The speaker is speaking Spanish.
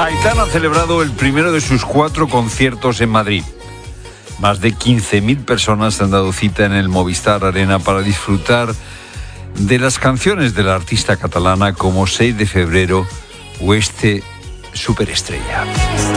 Aitana ha celebrado el primero de sus 4 conciertos en Madrid. Más de 15.000 personas se han dado cita en el Movistar Arena para disfrutar de las canciones de la artista catalana como 6 de febrero o este Superestrella.